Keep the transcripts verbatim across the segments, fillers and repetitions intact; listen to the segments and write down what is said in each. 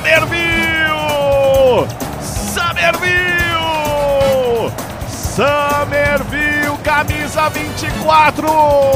Summerville! Summerville! Summerville, camisa vinte e quatro!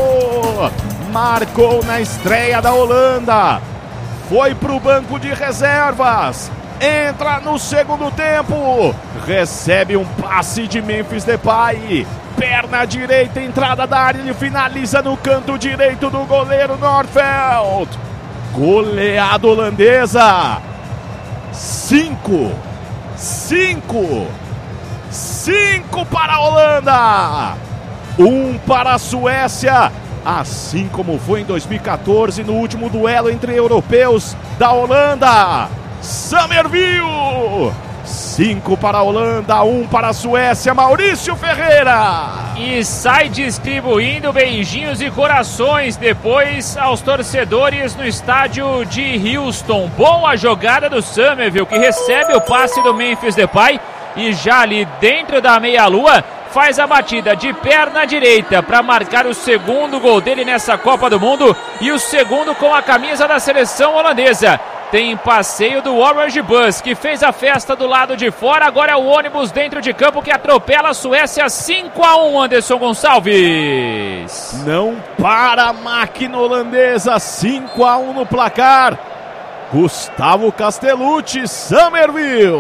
Marcou na estreia da Holanda. Foi pro banco de reservas. Entra no segundo tempo. Recebe um passe de Memphis Depay. Perna direita, entrada da área. Ele finaliza no canto direito do goleiro Nordfeldt. Goleada holandesa. Cinco. Cinco. Cinco para a Holanda. Um para a Suécia. Assim como foi em dois mil e catorze, no último duelo entre europeus da Holanda. Summerville! Cinco para a Holanda, um para a Suécia, Maurício Ferreira! E sai distribuindo beijinhos e corações depois aos torcedores no estádio de Houston. Boa jogada do Summerville, que recebe o passe do Memphis Depay e já ali dentro da meia-lua faz a batida de perna direita para marcar o segundo gol dele nessa Copa do Mundo e o segundo com a camisa da seleção holandesa. Tem passeio do Orange Bus, que fez a festa do lado de fora. Agora é o ônibus dentro de campo que atropela a Suécia. Cinco a um, Anderson Gonçalves. Não para a máquina holandesa. Cinco a um no placar. Gustavo Castellucci, Summerville.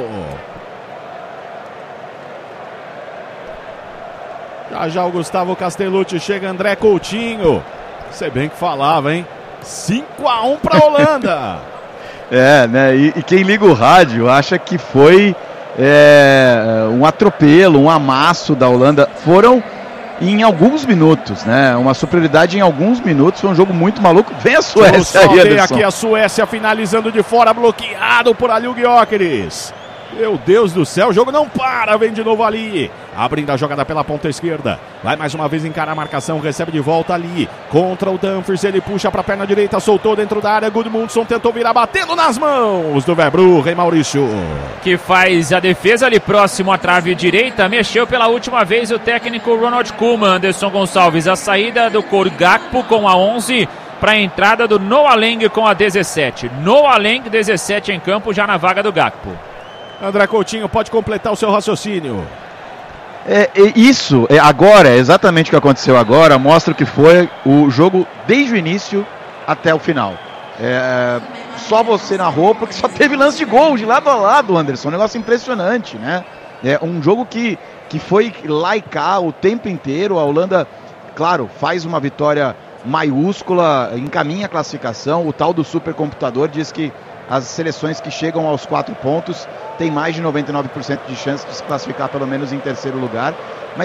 Já já o Gustavo Castellucci chega, André Coutinho. Você bem que falava, hein? cinco a um para a Holanda. É, né? E, e quem liga o rádio acha que foi é, um atropelo, um amasso da Holanda. Foram em alguns minutos, né? Uma superioridade em alguns minutos. Foi um jogo muito maluco. Vem a Suécia aí, Anderson. Aqui a Suécia finalizando de fora, bloqueado por Aliu Gyökeres. Meu Deus do céu, o jogo não para, vem de novo ali, abrindo a jogada pela ponta esquerda, vai mais uma vez encarar a marcação, recebe de volta ali, contra o Dumfries, ele puxa para a perna direita, soltou dentro da área, Gudmundsson tentou virar, batendo nas mãos do Verbruggen, Maurício. Que faz a defesa ali próximo à trave direita, mexeu pela última vez o técnico Ronald Koeman, Anderson Gonçalves, a saída do Cody Gakpo com a onze, para a entrada do Noah Lang com a dezessete, Noah Lang dezessete em campo já na vaga do Gakpo. André Coutinho, pode completar o seu raciocínio. É, é isso, é, agora, exatamente o que aconteceu agora, mostra que foi o jogo desde o início até o final. É, só você narrou, porque só teve lance de gol de lado a lado, Anderson, um negócio impressionante, né? É um jogo que, que foi lá e cá o tempo inteiro. A Holanda, claro, faz uma vitória maiúscula, encaminha a classificação. O tal do supercomputador diz que as seleções que chegam aos quatro pontos têm mais de noventa e nove por cento de chance de se classificar pelo menos em terceiro lugar. Mas